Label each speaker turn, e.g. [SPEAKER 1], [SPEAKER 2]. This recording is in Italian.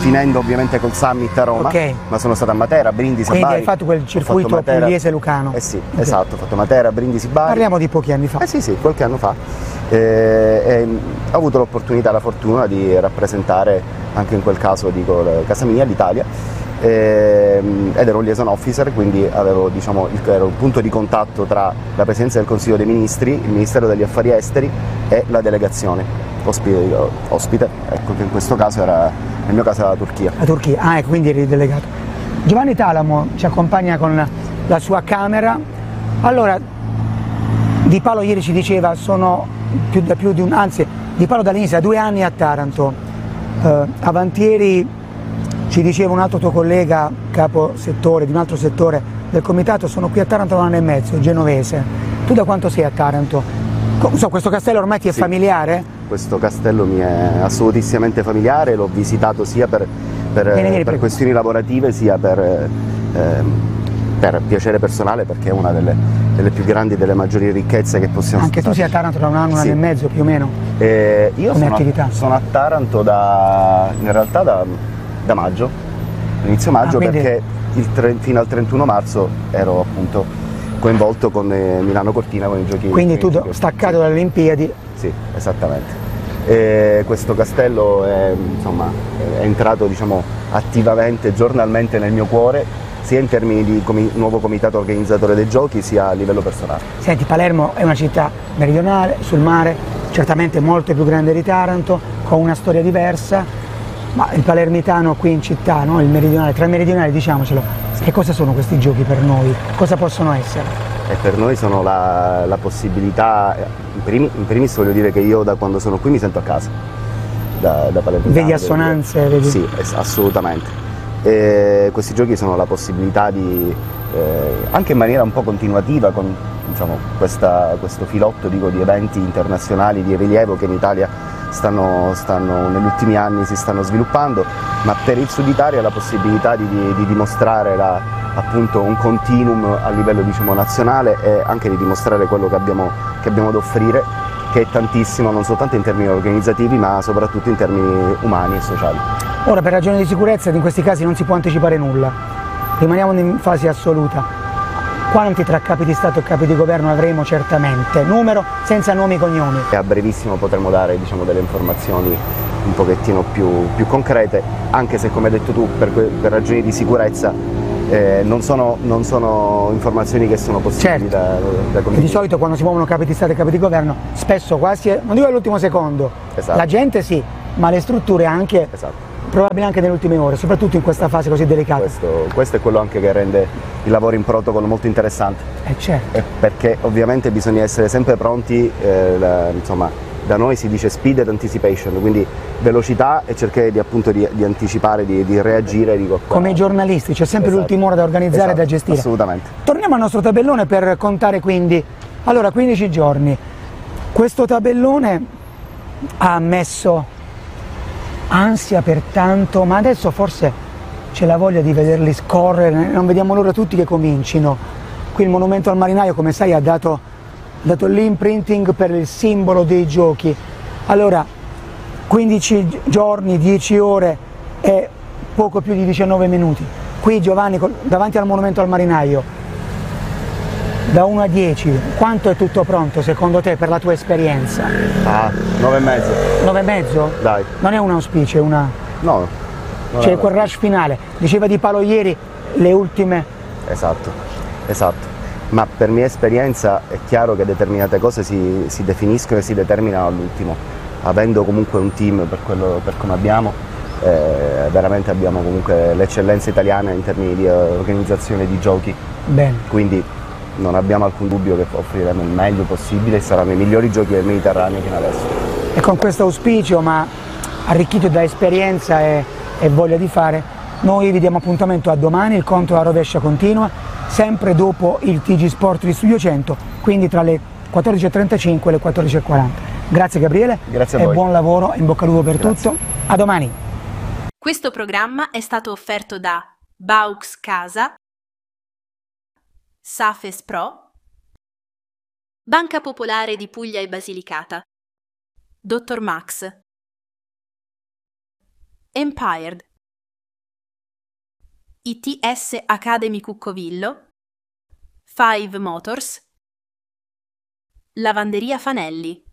[SPEAKER 1] finendo ovviamente col Summit a Roma, ma sono stato a Matera, Brindisi,
[SPEAKER 2] quindi
[SPEAKER 1] Bari.
[SPEAKER 2] hai fatto quel circuito pugliese-lucano.
[SPEAKER 1] Sì, esatto, ho fatto Matera, Brindisi, Bari.
[SPEAKER 2] Parliamo di pochi anni fa.
[SPEAKER 1] Sì, qualche anno fa. Ho avuto l'opportunità, la fortuna di rappresentare anche in quel caso, dico, casa mia, l'Italia, ed ero un liaison officer, quindi avevo, diciamo, ero un punto di contatto tra la Presidenza del Consiglio dei Ministri, il Ministero degli Affari Esteri e la delegazione ospite, ecco, che in questo caso era, nel mio caso era la Turchia.
[SPEAKER 2] La Turchia, ecco, quindi eri delegato. Giovanni Talamo ci accompagna con la sua camera. Allora, Di Paolo ieri ci diceva, sono Di Paolo dall'inizio, da 2 anni a Taranto. Avantieri ci diceva un altro tuo collega, capo settore di un altro settore del comitato, sono qui a Taranto da 1 anno e mezzo, genovese. Tu da quanto sei a Taranto? Questo castello ormai ti è familiare?
[SPEAKER 1] Questo castello mi è assolutissimamente familiare, l'ho visitato sia per questioni lavorative, sia per piacere personale, perché è una delle più grandi, delle maggiori ricchezze che possiamo.
[SPEAKER 2] Anche tu sei a Taranto da 1 anno, 1 anno e mezzo più o meno?
[SPEAKER 1] Io sono a Taranto in realtà da maggio, inizio maggio, perché fino al 31 marzo ero appunto coinvolto con Milano Cortina, con i giochi.
[SPEAKER 2] Quindi tu staccato dalle Olimpiadi?
[SPEAKER 1] Sì, esattamente. Questo castello è entrato, diciamo, attivamente, giornalmente nel mio cuore, sia in termini di nuovo comitato organizzatore dei giochi, sia a livello personale.
[SPEAKER 2] Senti, Palermo è una città meridionale, sul mare, certamente molto più grande di Taranto, con una storia diversa, ma il palermitano qui in città, no? Il meridionale, tra i meridionali, diciamocelo, che cosa sono questi giochi per noi? Cosa possono essere?
[SPEAKER 1] E per noi sono la possibilità, in primis voglio dire che io da quando sono qui mi sento a casa, da palermitano.
[SPEAKER 2] Vedi assonanze? Vedi?
[SPEAKER 1] Sì, assolutamente. E questi giochi sono la possibilità di, anche in maniera un po' continuativa, con, diciamo, questo filotto, dico, di eventi internazionali di rilievo che in Italia negli ultimi anni si stanno sviluppando, ma per il Sud Italia la possibilità di dimostrare appunto un continuum a livello, diciamo, nazionale, e anche di dimostrare quello che abbiamo da offrire, che è tantissimo, non soltanto in termini organizzativi, ma soprattutto in termini umani e sociali.
[SPEAKER 2] Ora, per ragioni di sicurezza, in questi casi non si può anticipare nulla, rimaniamo in fase assoluta. Quanti tra capi di Stato e capi di governo avremo certamente? Numero, senza nomi e cognomi.
[SPEAKER 1] E a brevissimo potremo dare, diciamo, delle informazioni un pochettino più concrete, anche se, come hai detto tu, per ragioni di sicurezza non sono informazioni che sono possibili, certo, da condividere.
[SPEAKER 2] Di solito quando si muovono capi di Stato e capi di governo, spesso quasi, non dico all'ultimo secondo, esatto, la gente sì, ma le strutture anche, esatto, probabile anche nelle ultime ore, soprattutto in questa fase così delicata.
[SPEAKER 1] Questo è quello anche che rende il lavoro in protocolo molto interessante.
[SPEAKER 2] Certo.
[SPEAKER 1] Perché ovviamente bisogna essere sempre pronti, insomma, da noi si dice speed and anticipation, quindi velocità e cercare di anticipare, di reagire.
[SPEAKER 2] Come i giornalisti, c'è sempre, esatto, l'ultima ora da organizzare, esatto, e da gestire.
[SPEAKER 1] Assolutamente.
[SPEAKER 2] Torniamo al nostro tabellone per contare, quindi, allora, 15 giorni. Questo tabellone ha messo ansia per tanto, ma adesso forse c'è la voglia di vederli scorrere, non vediamo l'ora tutti che comincino. Qui il Monumento al Marinaio, come sai, ha dato l'imprinting per il simbolo dei giochi. Allora, 15 giorni, 10 ore e poco più di 19 minuti. Qui, Giovanni, davanti al Monumento al Marinaio, da 1 a 10, quanto è tutto pronto secondo te, per la tua esperienza?
[SPEAKER 1] 9,5.
[SPEAKER 2] 9,5?
[SPEAKER 1] Dai.
[SPEAKER 2] Non è un auspicio, è una...
[SPEAKER 1] No.
[SPEAKER 2] C'è quel rush finale. Diceva Di Paolo ieri, le ultime...
[SPEAKER 1] Esatto. Ma per mia esperienza è chiaro che determinate cose si definiscono e si determinano all'ultimo. Avendo comunque un team per come abbiamo, veramente abbiamo comunque l'eccellenza italiana in termini di organizzazione di giochi.
[SPEAKER 2] Bene.
[SPEAKER 1] Quindi non abbiamo alcun dubbio che offriremo il meglio possibile e saranno i migliori giochi del Mediterraneo fino adesso.
[SPEAKER 2] E con questo auspicio, ma arricchito da esperienza e voglia di fare, noi vi diamo appuntamento a domani, il conto alla rovescia continua, sempre dopo il TG Sport di Studio 100, quindi tra le 14.35 e le 14.40. Grazie Gabriele,
[SPEAKER 1] grazie a voi.
[SPEAKER 2] E buon lavoro, in bocca al lupo per tutto, a domani.
[SPEAKER 3] Questo programma è stato offerto da Baux Casa, Safes Pro, Banca Popolare di Puglia e Basilicata, Dr. Max, Empired, ITS Academy Cuccovillo, Five Motors, Lavanderia Fanelli.